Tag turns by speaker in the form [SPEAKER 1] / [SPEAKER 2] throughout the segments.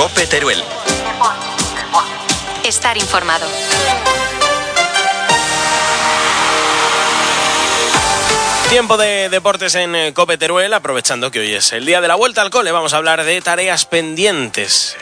[SPEAKER 1] COPE Teruel.
[SPEAKER 2] Estar informado.
[SPEAKER 3] Tiempo de deportes en COPE Teruel, aprovechando que hoy es el día de la vuelta al cole. Vamos a hablar de tareas pendientes.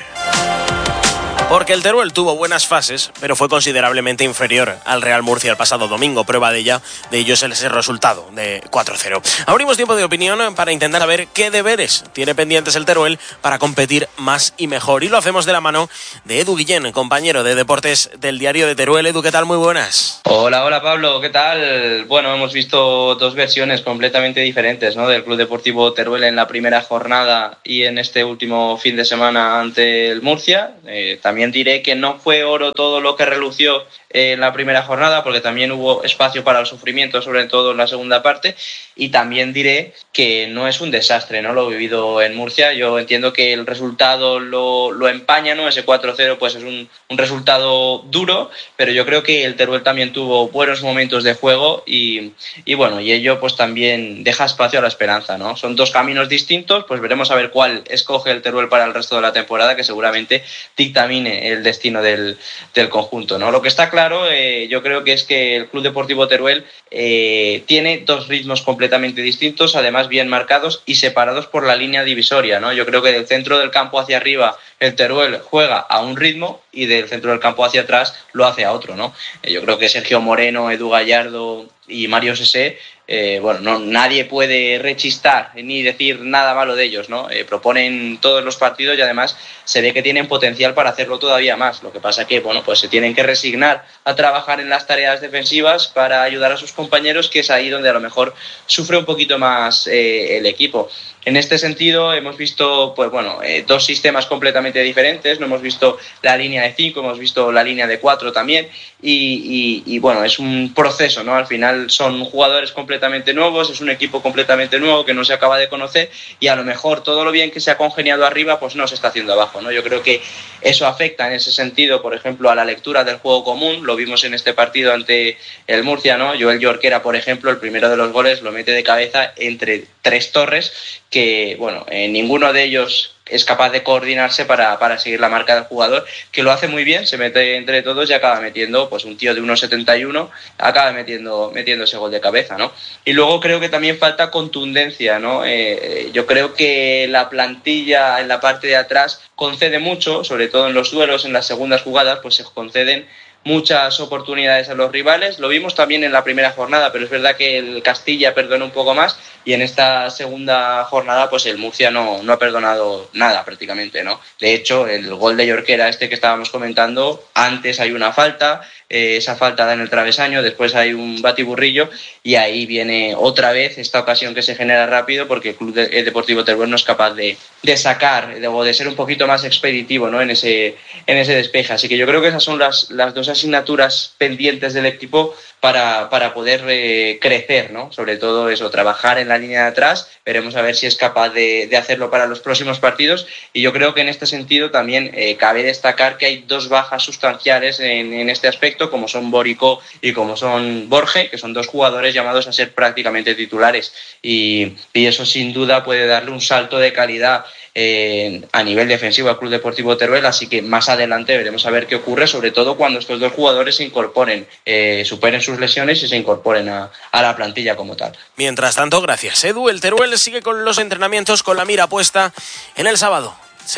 [SPEAKER 3] Porque el Teruel tuvo buenas fases, pero fue considerablemente inferior al Real Murcia el pasado domingo. Prueba de ello es ese resultado de 4-0. Abrimos tiempo de opinión para intentar saber qué deberes tiene pendientes el Teruel para competir más y mejor. Y lo hacemos de la mano de Edu Guillén, compañero de deportes del diario de Teruel. Edu, ¿qué tal? Muy buenas.
[SPEAKER 4] Hola Pablo, ¿qué tal? Bueno, hemos visto dos versiones completamente diferentes, ¿no?, del Club Deportivo Teruel en la primera jornada y en este último fin de semana ante el Murcia. También diré que no fue oro todo lo que relució en la primera jornada, porque también hubo espacio para el sufrimiento, sobre todo en la segunda parte, y también diré que no es un desastre, ¿no?, lo vivido en Murcia. Yo entiendo que el resultado lo empaña, ¿no?, ese 4-0 pues es un resultado duro, pero yo creo que el Teruel también tuvo buenos momentos de juego y ello pues también deja espacio a la esperanza, ¿no? Son dos caminos distintos, pues veremos a ver cuál escoge el Teruel para el resto de la temporada, que seguramente dictamine el destino del conjunto, ¿no? Lo que está claro, yo creo que es que el Club Deportivo Teruel tiene dos ritmos completamente distintos, además bien marcados y separados por la línea divisoria, ¿no? Yo creo que del centro del campo hacia arriba el Teruel juega a un ritmo y del centro del campo hacia atrás lo hace a otro, ¿no? Yo creo que Sergio Moreno, Edu Gallardo y Mario Sesé, nadie puede rechistar ni decir nada malo de ellos, ¿no? Proponen todos los partidos y además se ve que tienen potencial para hacerlo todavía más. Lo que pasa que, pues se tienen que resignar a trabajar en las tareas defensivas para ayudar a sus compañeros, que es ahí donde a lo mejor sufre un poquito más el equipo. En este sentido hemos visto dos sistemas completamente diferentes. No hemos visto la línea de 5, hemos visto la línea de 4 también y es un proceso, ¿no? Al final son jugadores completamente nuevos, es un equipo completamente nuevo que no se acaba de conocer y a lo mejor todo lo bien que se ha congeniado arriba pues no se está haciendo abajo, ¿no? Yo creo que eso afecta en ese sentido, por ejemplo, a la lectura del juego común. Lo vimos en este partido ante el Murcia, ¿no? Joel Jorquera, por ejemplo, el primero de los goles lo mete de cabeza entre tres torres que, ninguno de ellos es capaz de coordinarse para seguir la marca del jugador, que lo hace muy bien, se mete entre todos y acaba metiendo, pues un tío de 1,71 acaba metiendo ese gol de cabeza, ¿no? Y luego creo que también falta contundencia, ¿no? Yo creo que la plantilla en la parte de atrás concede mucho, sobre todo en los duelos, en las segundas jugadas, pues se conceden muchas oportunidades a los rivales. Lo vimos también en la primera jornada, pero es verdad que el Castilla perdonó un poco más y en esta segunda jornada pues el Murcia no ha perdonado nada prácticamente, ¿no? De hecho, el gol de Jorquera que estábamos comentando, antes hay una falta, esa falta da en el travesaño, después hay un batiburrillo y ahí viene otra vez esta ocasión que se genera rápido porque el Club Deportivo Teruel no es capaz de sacar o de ser un poquito más expeditivo, ¿no?, en ese despeje. Así que yo creo que esas son las dos asignaturas pendientes del equipo para poder crecer, ¿no? Sobre todo eso, trabajar en la línea de atrás. Veremos a ver si es capaz de hacerlo para los próximos partidos y yo creo que en este sentido también cabe destacar que hay dos bajas sustanciales en este aspecto, como son Boricó y como son Borge, que son dos jugadores llamados a ser prácticamente titulares y eso sin duda puede darle un salto de calidad a nivel defensivo al Club Deportivo Teruel, así que más adelante veremos a ver qué ocurre, sobre todo cuando estos dos jugadores se incorporen, superen sus lesiones y se incorporen a la plantilla como tal.
[SPEAKER 3] Mientras tanto, gracias Edu, el Teruel sigue con los entrenamientos con la mira puesta en el sábado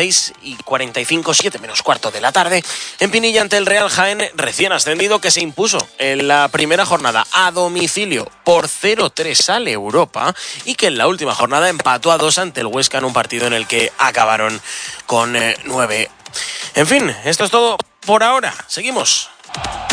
[SPEAKER 3] 6:45, 7:15 de la tarde, en Pinilla ante el Real Jaén, recién ascendido, que se impuso en la primera jornada a domicilio por 0-3 al Europa y que en la última jornada empató a 2 ante el Huesca en un partido en el que acabaron con 9. En fin, esto es todo por ahora. Seguimos.